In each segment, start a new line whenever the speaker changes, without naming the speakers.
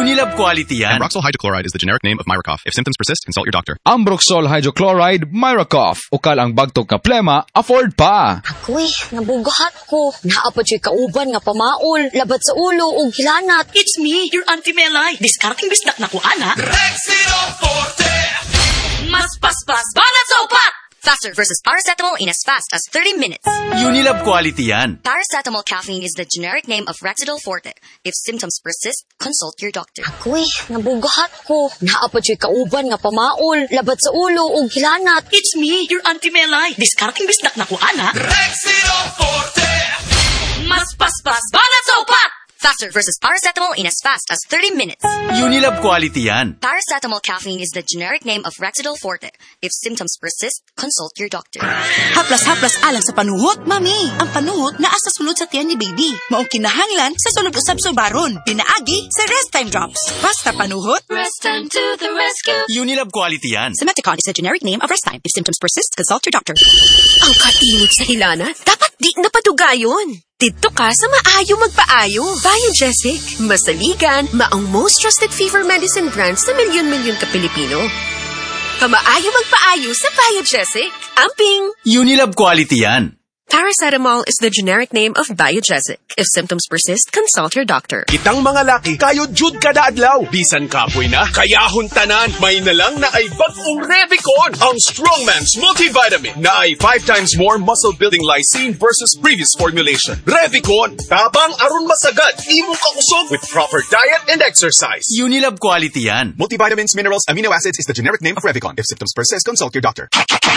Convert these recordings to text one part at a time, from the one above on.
Unilab quality yan.
Ambroxol hydrochloride is the generic name of Myracough. If symptoms persist, consult your doctor.
Ambroxol hydrochloride, Myracough. Ukal ang bagtog nga plema, afford pa.
Ako'y, nabugahat ko. Naapad siya kauban nga pamaol, labat sa ulo o gilanat.
It's me, your Auntie Melay. Discarding bisnak na ko, ana.
Rexidol Forte!
Mas paspas, banat sa upat!
Faster versus paracetamol in as fast as 30 minutes.
Unilab quality yan.
Paracetamol caffeine is the generic name of Rexidol Forte. If symptoms persist, consult your doctor. Ako'y, nabugahat ko. Naapad siya kauban nga pamaol, labat sa ulo o gilanat.
It's me, your Auntie Melay. Discarding bisnak na ko, ana.
Rexidol Forte!
Mas paspas, banat sa upat!
Faster versus paracetamol in as fast as 30 minutes.
Unilab quality yan.
Paracetamol caffeine is the generic name of Rexidol Forte. If symptoms persist, consult your doctor.
Haplas-haplas alang sa panuhot, mami. Ang panuhot naa sa sulod sa tiyan ni baby. Maong kinahanglan sa sulod usab subaron. Pinaagi sa Rest Time Drops. Basta panuhot,
Rest Time to the rescue.
Unilab quality yan.
Simeticon is the generic name of Rest Time. If symptoms persist, consult your doctor.
Ang kainit sa hilana, dapat di napadugayon. Dito ka sa maayo magpaayo. Biogesic. Masaligan, maong most trusted fever medicine brand sa milyon-milyon ka Pilipino. Kamaayo magpaayo sa Biogesic. Amping!
Unilab quality yan.
Paracetamol is the generic name of Biogesic. If symptoms persist, consult your doctor.
Kitang mga laki, kayo jud kada adlaw. Bisan kapoy na, kayahon tanan. May nalang na ay bagong Revicon. Ang Strongman's multivitamin na ay 5 times more muscle-building lysine versus previous formulation. Revicon, tabang aron masagad. Imong kakusog with proper diet and exercise.
Unilab quality yan.
Multivitamins, minerals, amino acids is the generic name of Revicon. If symptoms persist, consult your doctor.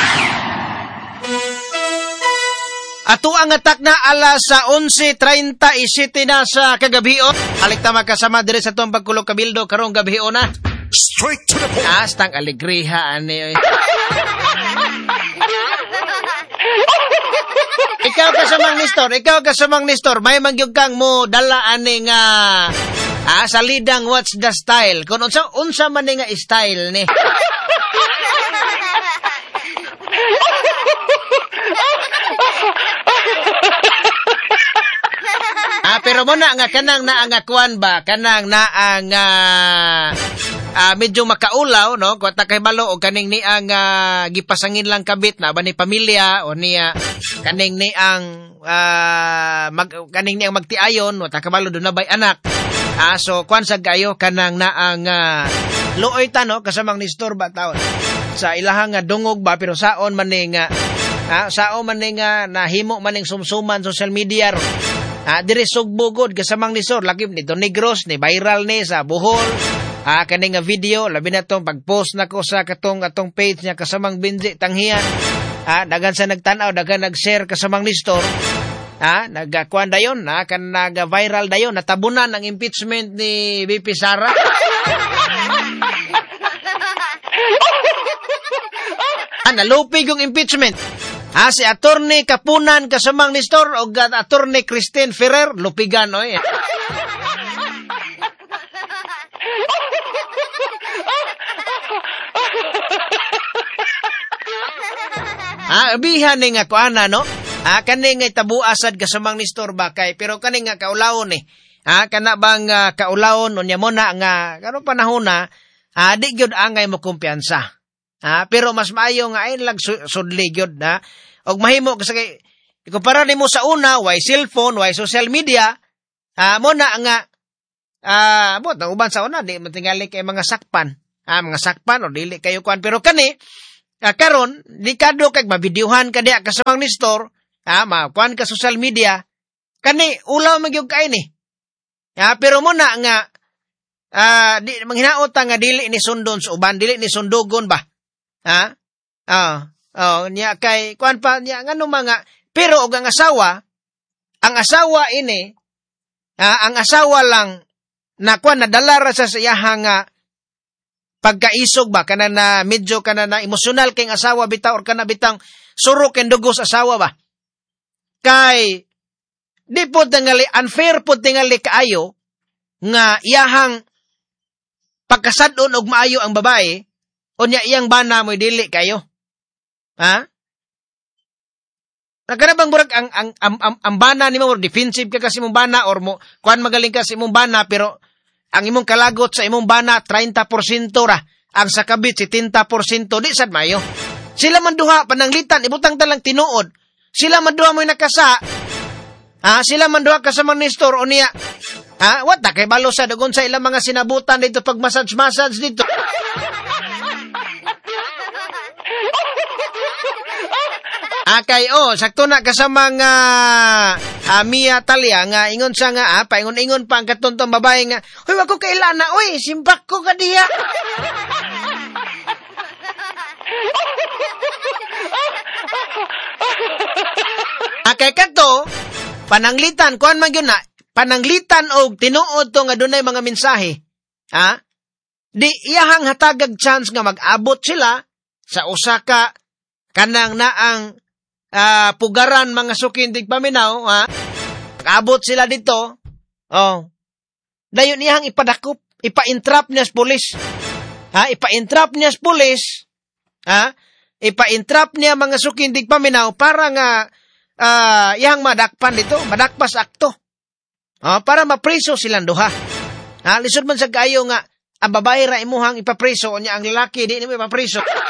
Ato ang atak na alas sa 11:37 na sa kagabion. Alik ta makasama dire sa tuwang pagkulog kabildo karong gabion na.
Straight to the point.
Astang alegriha ani. Ikaw kasamang Nestor, may mangyug kang mo dala ani nga salidang what's the style. Kung unsa man ni nga style ni. Pero mo na nga kanang na ang akuan ba, kanang na ang medyo makaulaw, no? Kung takahibalo o kaning ni ang gipasangin lang kabit na ba ni pamilya o niya kaning ni ang kaning ni ang magtiayon o takahibalo do na bay anak. So kuan sa gayo kanang na ang luoy ta, no? Kasamang Nestor ba taon sa ilahang dungog ba pero saon man ning saon man ning nahimo man ning sumsuman social media ro. Dire sugbugod kasamang Nestor lakip nito Negros ni viral ni sa Bohol. Kani nga video labi na tong pag-post nako sa atong page niya kasamang Binji Tanghian. Dagan sa nagtan-aw, dagan nag-share kasamang Nestor. Nagkuan dayon kan nag-viral dayon natabunan ang impeachment ni VP Sara. Nalupig yung impeachment. Si Attorney Kapunan kasamang Nestor o Attorney Christine Ferrer lupigan oy. Bihan ni nga kuana no. Kani nga tabuasad kasamang Nestor bakay pero kani nga kaulawon ni. Kana bang kaulawon unya mo na nga karon panahon na di gyud angay mo kumpiyansa. Pero mas maayo nga ay lag sudli gyud na og mahimo kasi ikumpara nimo sa una why cellphone why social media mo na nga bot ang uban sa una di matingali kay mga sakpan o dili kayo kuan pero kani karon di kado kay mabidyohan ka diha kasamang Nestor makuan ka social media kani ulaw magyug kay ni pero mo na nga di manghinaot nga dili ni sundon sa uban dili ni sundugon ba niya kay kuan pa niya ngano mga pero og ang asawa ini ang asawa lang na kuan nadala ra sa iyahang pagkaisog ba kana na medyo kana na emosyonal kay asawa bitaw or kana bitang surok and dugos asawa ba kay di po tingali unfair po tingali kaayo nga iyahang pagkasadon og maayo ang babae unya iyang bana mo dili kayo. Nagkanabang burag ang bana ni mo defensive ka kasi mong bana or mo kuan magaling ka si mong bana pero ang imong kalagot sa imong bana 30% ra, ang sa kabit 70%, di sad mayo. Sila man duha pananglitan, ibutang talang tinuod. Sila man duha mo'y nakasa. Sila man duha kasama ni Nestor o niya. What na kay balo sa dagon sa ilang mga sinabutan dito pag massage dito. Sakto na kasama nga Mia Talia nga ingon siya nga paingon-ingon pa ang katontong babae nga, "Hoy, wag ko kailana, oy, simpak ko ka diha." Kay kato, pananglitan, kuan man yun na, pananglitan og tinuod to nga dunay mga mensahe. Di iyahang hatagag chance nga mag-abot sila sa usa ka kanang naang pugaran mga sukindig paminaw, mag-abot sila dito. Dayon iyahang ipadakop, ipa-entrap niya sa pulis. Ipa-entrap niya sa pulis. Ipa-entrap niya mga sukindig paminaw para nga iyang madakpan dito, madakpas akto. Para mapreso silang duha. Lisod man sa kayo nga, ang babae ra imuhang ipapreso, o niya ang lalaki di nimo ipapreso.